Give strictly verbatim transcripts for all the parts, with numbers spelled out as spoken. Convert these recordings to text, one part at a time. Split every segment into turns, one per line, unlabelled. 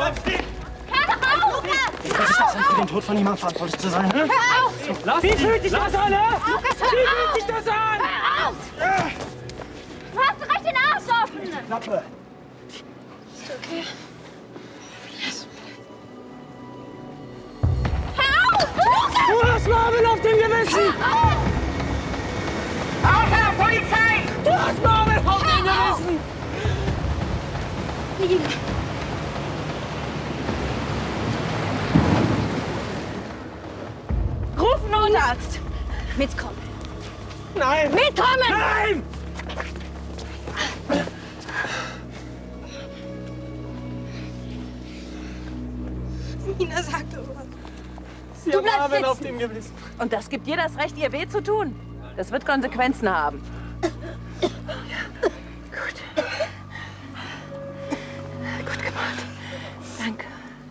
Wie fühlt sich das an, für den Tod von jemandem verantwortlich zu sein? Hä?
Hör auf!
Lass
Wie
ihn.
fühlt sich
Lass
das an, hä?
Lukas,
Wie fühlt sich das an?
Hör auf! Du hast recht den Arsch offen!
Klappe.
Ist okay? Hör auf! Lukas!
Du hast Marvin auf dem Gewissen!
Hör auf!
Aufhören, Polizei! Du hast Marvin auf dem Gewissen!
Liebe.
Ruf einen Notarzt! Mitkommen!
Nein!
Mitkommen!
Nein!
Nina sagte was.
Sie
Du
haben
bleibst
Marvin auf
sitzen.
dem Gewissen.
Und das gibt dir das Recht, ihr weh zu tun. Das wird Konsequenzen haben. Gut. Gut gemacht. Danke.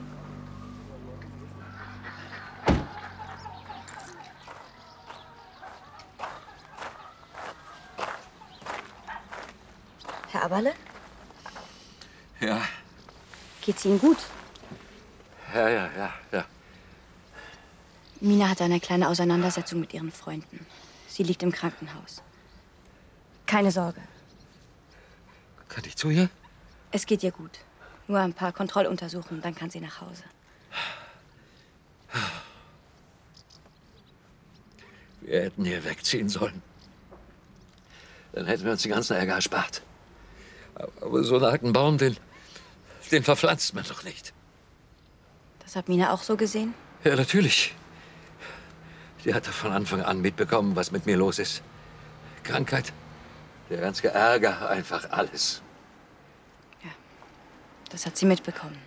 Herr Aberle?
Ja,
Geht's Ihnen gut?
ja, ja, ja, ja.
Mina hatte eine kleine Auseinandersetzung mit ihren Freunden. Sie liegt im Krankenhaus. Keine Sorge,
Kann ich zu ihr?
es geht ihr gut. Nur ein paar Kontrolluntersuchungen, dann kann sie nach Hause.
Wir hätten hier wegziehen sollen. Dann hätten wir uns den ganzen Ärger erspart. Aber so einen alten Baum, den, den verpflanzt man doch nicht.
Das hat Mina auch so gesehen?
Ja, natürlich. Die hatte von Anfang an mitbekommen, was mit mir los ist. Krankheit, der ganze Ärger, einfach alles.
Das hat sie mitbekommen.